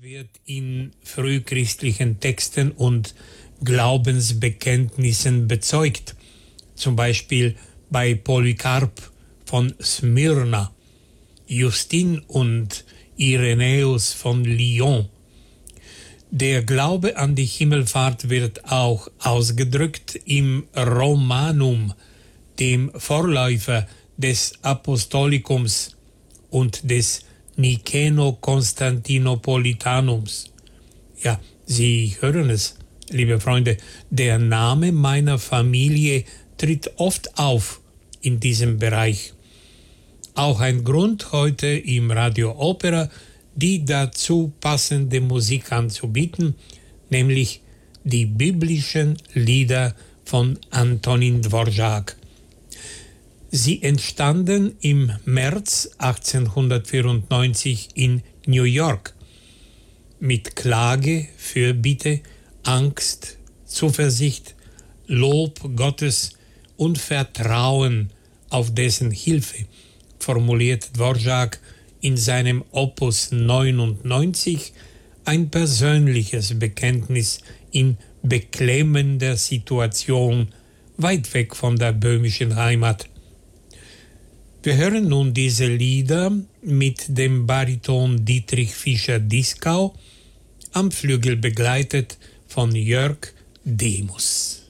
wird in frühchristlichen Texten und Glaubensbekenntnissen bezeugt, zum Beispiel bei Polycarp von Smyrna, Justin und Irenäus von Lyon. Der Glaube an die Himmelfahrt wird auch ausgedrückt im Romanum, dem Vorläufer des Apostolikums und des Nicäno-Konstantinopolitanums. Ja, Sie hören es, liebe Freunde, der Name meiner Familie tritt oft auf in diesem Bereich. Auch ein Grund, heute im Radio Opera die dazu passende Musik anzubieten, nämlich die biblischen Lieder von Antonin Dvorak. Sie entstanden im März 1894 in New York mit Klage, Fürbitte, Angst, Zuversicht, Lob Gottes und Vertrauen auf dessen Hilfe, formuliert Dvorak in seinem Opus 99 ein persönliches Bekenntnis in beklemmender Situation, weit weg von der böhmischen Heimat. Wir hören nun diese Lieder mit dem Bariton Dietrich Fischer-Dieskau, am Flügel begleitet von Jörg Demus.